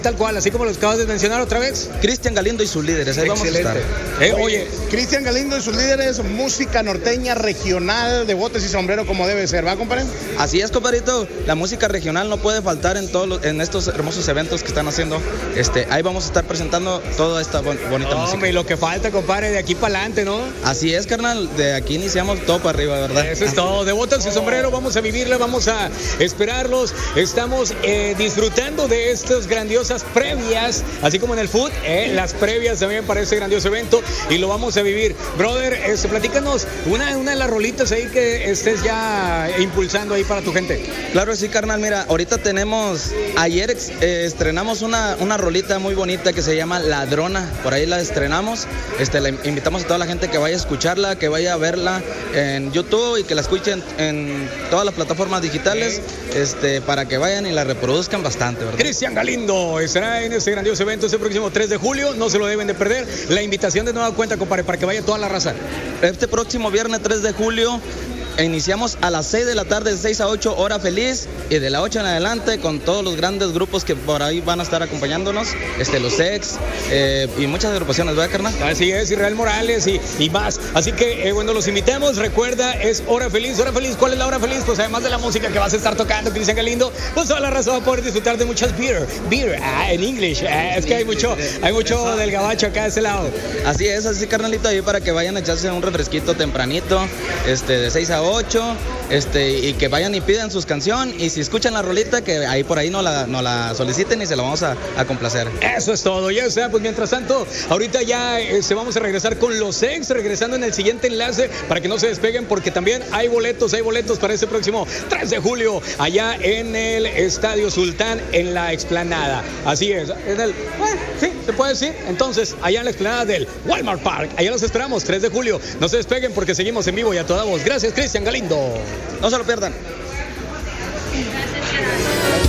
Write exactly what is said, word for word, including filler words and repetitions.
Tal cual, así como los acabas de mencionar otra vez. Cristian Galindo y sus líderes, ahí Excelente. vamos a estar. Eh, oye, Cristian Galindo y sus líderes, música norteña regional de botes y sombrero como debe ser, ¿va, compadre? Así es, compadrito, la música regional no puede faltar en todos los, en estos hermosos eventos que están haciendo. Este, ahí vamos a estar presentando toda esta bon- bonita hombre, música. y lo que falta, compadre, de aquí para adelante, ¿no? Así es, carnal, de aquí iniciamos todo para arriba, ¿verdad? Eso es todo, de botas y sombrero, vamos a vivirla, vamos a esperarlos. Estamos eh, disfrutando de estas grandiosas previas, así como en el food, eh, las previas también para este grandioso evento, y lo vamos a vivir. Brother, este, platícanos una, una de las rolitas ahí que estés ya impulsando ahí para tu gente. Claro que sí, carnal, mira, ahorita tenemos, ayer ex- eh, estrenamos una, una rolita muy bonita que se llama Ladrona, por ahí la estrenamos, este, la invitamos a toda la gente que vaya a escucharla, que vaya a verla en YouTube y que la escuchen en todas las plataformas digitales, este, para que vayan y la reproduzcan bastante, ¿verdad? Cristian Galindo estará en este grandioso evento este próximo tres de julio, no se lo deben de perder. La invitación de nueva cuenta, compadre, para que vaya toda la raza. Este próximo viernes tres de julio iniciamos a las seis de la tarde, de seis a ocho, hora feliz, y de la ocho en adelante con todos los grandes grupos que por ahí van a estar acompañándonos, este, los Ex eh, y muchas agrupaciones, ¿verdad, carnal? Así es, Israel Morales y, y más. Así que, eh, bueno, los invitamos. Recuerda, es hora feliz, hora feliz. ¿Cuál es la hora feliz? Pues además de la música que vas a estar tocando, Cristian Galindo, pues toda la raza va a poder disfrutar de muchas beer. Beer, ah, en English. Ah, es que hay mucho, hay mucho del gabacho acá de ese lado. Así es, así, carnalito, ahí para que vayan a echarse un refresquito tempranito, este, de seis a ocho, este, y que vayan y pidan sus canciones, y si escuchan la rolita, que ahí por ahí no la, no la soliciten y se la vamos a, a complacer. Eso es todo, ya sea, pues mientras tanto, ahorita ya eh, se vamos a regresar con los Ex, regresando en el siguiente enlace, para que no se despeguen, porque también hay boletos, hay boletos para este próximo tres de julio, allá en el Estadio Sultán, en la explanada. Así es, en el, bueno, sí, se puede decir. Entonces, allá en la explanada del Walmart Park, allá los esperamos, tres de julio. No se despeguen porque seguimos en vivo y a toda voz. Gracias, Cristian Galindo. No se lo pierdan.